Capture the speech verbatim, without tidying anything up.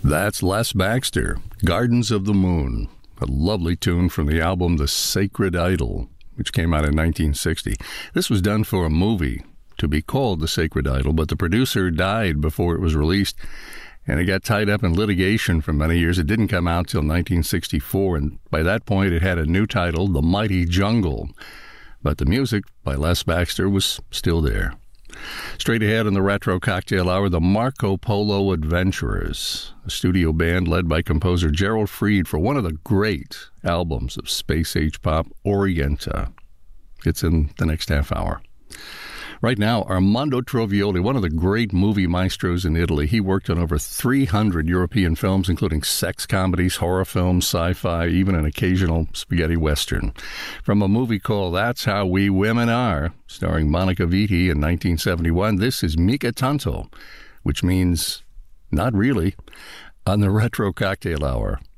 That's Les Baxter, Gardens of the Moon, a lovely tune from the album The Sacred Idol, which came out in nineteen sixty. This was done for a movie to be called The Sacred Idol, but the producer died before it was released, and it got tied up in litigation for many years. It didn't come out till nineteen sixty-four, and by that point it had a new title, The Mighty Jungle. But the music by Les Baxter was still there. Straight ahead in the Retro Cocktail Hour, the Marco Polo Adventurers, a studio band led by composer Gerald Fried for one of the great albums of space-age pop, Orienta. It's in the next half hour. Right now, Armando Trovioli, one of the great movie maestros in Italy. He worked on over three hundred European films, including sex comedies, horror films, sci-fi, even an occasional spaghetti western. From a movie called That's How We Women Are, starring Monica Vitti in nineteen seventy-one, this is Mica Tanto, which means not really, on the Retro Cocktail Hour.